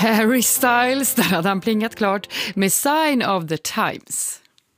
Harry Styles, där hade han plingat klart med Sign of the Times.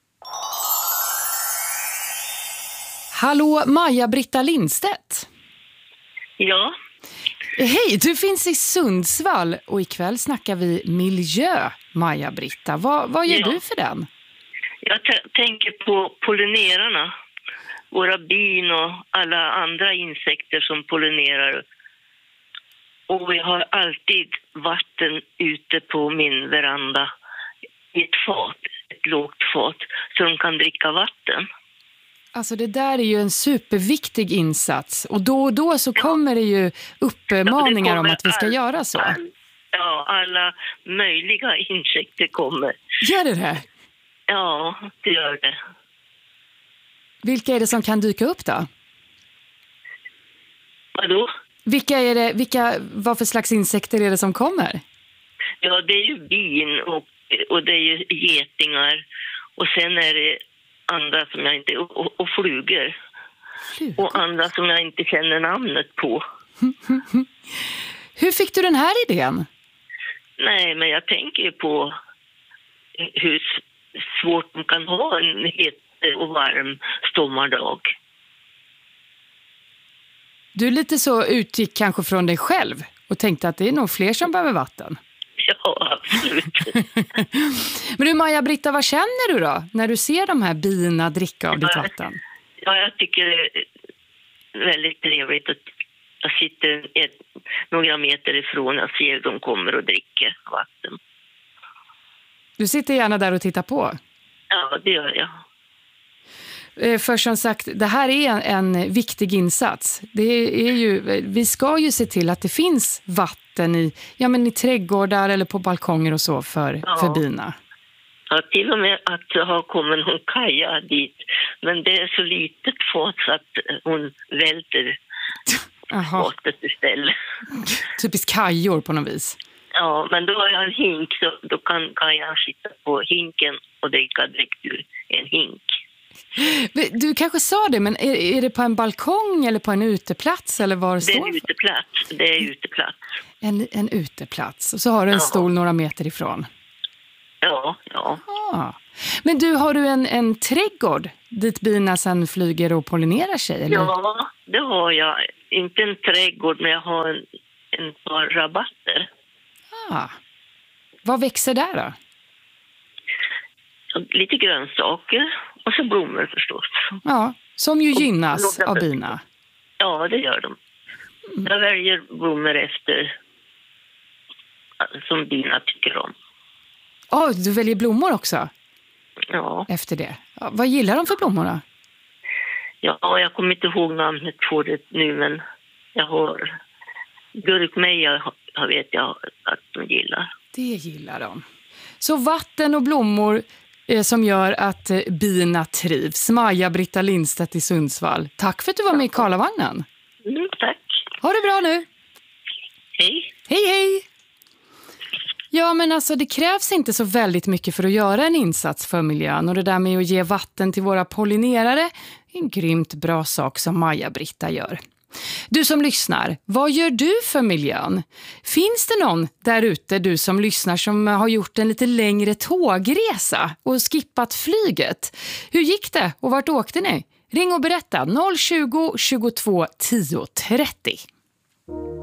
Hallå, Maja-Britta Lindstedt. Ja. Hej, du finns i Sundsvall och ikväll snackar vi miljö, Maja-Britta. Vad gör du för den? Jag tänker på pollinerarna. Våra bin och alla andra insekter som pollinerar. Och jag har alltid vatten ute på min veranda i ett fat, ett lågt fat, så de kan dricka vatten. Alltså det där är ju en superviktig insats och då så kommer det ju uppmaningar om att vi ska göra så. Alla möjliga insekter kommer. Gör det? Ja, det gör det. Vilka är det som kan dyka upp då? Vadå? Vad för slags insekter är det som kommer? Ja, det är ju bin och det är ju getingar och sen är det andra som jag inte... Och flugor. Och andra som jag inte känner namnet på. Hur fick du den här idén? Nej, men jag tänker ju på hur svårt man kan ha en het och varm sommardag. Du lite så utgick kanske från dig själv och tänkte att det är nog fler som behöver vatten. Ja, absolut. Men du Maja-Britta, vad känner du då när du ser de här bina dricka av ditt vatten? Ja, jag tycker det är väldigt trevligt att jag sitter några meter ifrån och ser att de kommer och dricker vatten. Du sitter gärna där och tittar på? Ja, det gör jag. För som sagt, det här är en viktig insats. Vi ska ju se till att det finns vatten i trädgårdar eller på balkonger och så för bina. Ja, till och med att det har kommit någon kaja dit. Men det är så litet fat så att hon välter fatet istället. Typiskt kajor på något vis. Ja, men då har jag en hink så då kan kajan sitta på hinken och dricka direkt ur en hink. Du kanske sa det, men är det på en balkong eller på en uteplats? Eller var det står? Det är uteplats. En uteplats. Och så har du en stol några meter ifrån. Ja. Men har du en trädgård dit bina sen flyger och pollinerar sig? Eller? Ja, det har jag. Inte en trädgård, men jag har en par rabatter. Vad växer där då? Lite grönsaker och så blommor förstås. Ja, som ju gynnas av bina. Ja, det gör de. Jag väljer blommor efter som bina tycker om. Du väljer blommor också? Ja. Efter det. Ja, vad gillar de för blommor då? Ja, jag kommer inte ihåg namnet på det nu, men jag har gurkmeja vet jag att de gillar. Det gillar de. Så vatten och blommor som gör att bina trivs. Maja-Britta Lindstedt i Sundsvall. Tack för att du var med i Karlavagnen. Tack. Ha det bra nu. Hej. Hej. Ja, men alltså det krävs inte så väldigt mycket för att göra en insats för miljön. Och det där med att ge vatten till våra pollinerare är en grymt bra sak som Maja-Britta gör. Du som lyssnar, vad gör du för miljön? Finns det någon där ute, du som lyssnar, som har gjort en lite längre tågresa och skippat flyget? Hur gick det och vart åkte ni? Ring och berätta 020 22 10 30.